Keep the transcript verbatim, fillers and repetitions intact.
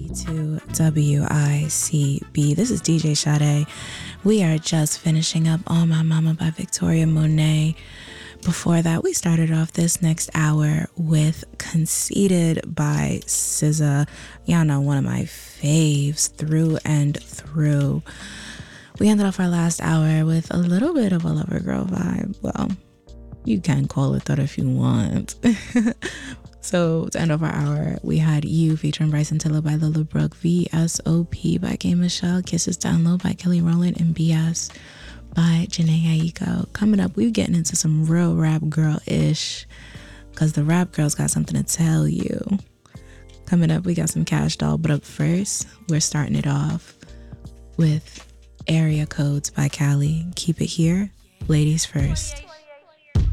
to W I C B. This is D J Sade. We are just finishing up On My Mama by Victoria Monet. Before that, we started off this next hour with Conceited by S Z A. Y'all know, one of my faves through and through. We ended off our last hour with a little bit of a Lover Girl vibe. Well, you can call it that if you want. So to end off our hour, we had You featuring Bryson Tiller by Lila Brooke, V S O P by K Michelle, Kisses Down Low by Kelly Rowland, and B S by Janae Aiko. Coming up, we're getting into some real rap girl-ish, because the rap girls got something to tell you. Coming up, we got some Cash Doll, but up first, we're starting it off with Area Codes by Cali. Keep it here, ladies first.